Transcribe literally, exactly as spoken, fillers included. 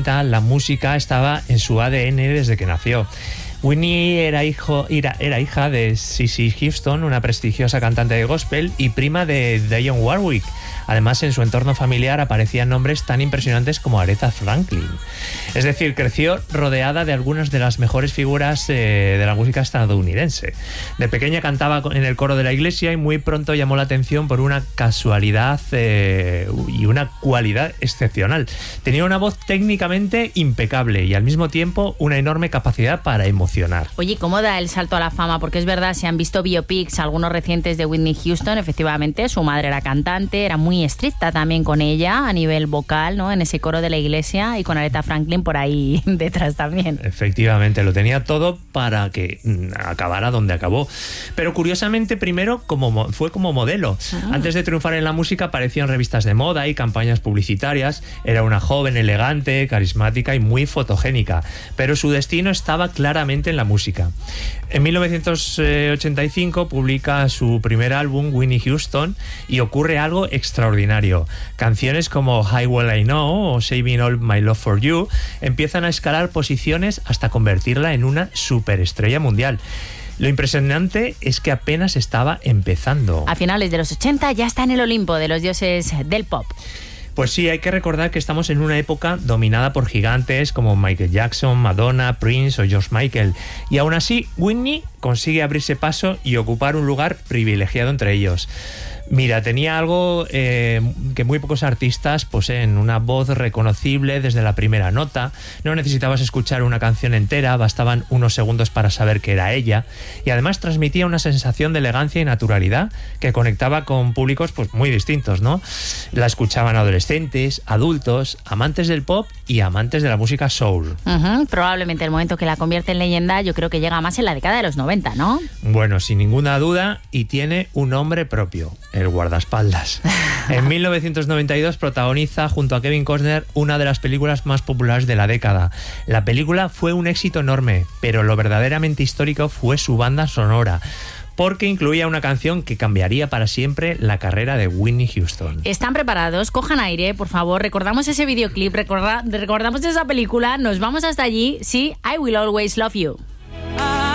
setenta la música estaba en su A D N desde que nació. Whitney era, hijo, era, era hija de Cissy Houston, una prestigiosa cantante de gospel y prima de Dionne Warwick. Además, en su entorno familiar aparecían nombres tan impresionantes como Aretha Franklin. Es decir, creció rodeada de algunas de las mejores figuras eh, de la música estadounidense. De pequeña cantaba en el coro de la iglesia y muy pronto llamó la atención por una casualidad eh, y una cualidad excepcional. Tenía una voz técnicamente impecable y al mismo tiempo una enorme capacidad para emocionar. Oye, ¿cómo da el salto a la fama? Porque es verdad, se han visto biopics, algunos recientes de Whitney Houston, efectivamente, su madre era cantante, era muy estricta también con ella a nivel vocal, ¿no? En ese coro de la iglesia, y con Aretha Franklin por ahí detrás también. Efectivamente, lo tenía todo para que acabara donde acabó. Pero curiosamente, primero como, fue como modelo. Ah. Antes de triunfar en la música, apareció en revistas de moda y campañas publicitarias. Era una joven elegante, carismática y muy fotogénica. Pero su destino estaba claramente en la música. En mil novecientos ochenta y cinco publica su primer álbum, Whitney Houston, y ocurre algo extraordinario. Canciones como How Well I Know o Saving All My Love For You empiezan a escalar posiciones hasta convertirla en una superestrella mundial. Lo impresionante es que apenas estaba empezando. A finales de los ochenta ya está en el Olimpo de los dioses del pop. Pues sí, hay que recordar que estamos en una época dominada por gigantes como Michael Jackson, Madonna, Prince o George Michael. Y aún así, Whitney consigue abrirse paso y ocupar un lugar privilegiado entre ellos. Mira, tenía algo eh, que muy pocos artistas poseen, una voz reconocible desde la primera nota. No necesitabas escuchar una canción entera, bastaban unos segundos para saber que era ella. Y además transmitía una sensación de elegancia y naturalidad que conectaba con públicos pues muy distintos, ¿no? La escuchaban adolescentes, adultos, amantes del pop y amantes de la música soul. Uh-huh. Probablemente el momento que la convierte en leyenda yo creo que llega más en la década de los noventa, ¿no? Bueno, sin ninguna duda, y tiene un nombre propio. El guardaespaldas. En mil novecientos noventa y dos protagoniza junto a Kevin Costner una de las películas más populares de la década. La película fue un éxito enorme, pero lo verdaderamente histórico fue su banda sonora, porque incluía una canción que cambiaría para siempre la carrera de Whitney Houston. ¿Están preparados? Cojan aire, por favor. Recordamos ese videoclip, recorda- recordamos esa película, nos vamos hasta allí. Sí, I Will Always Love You.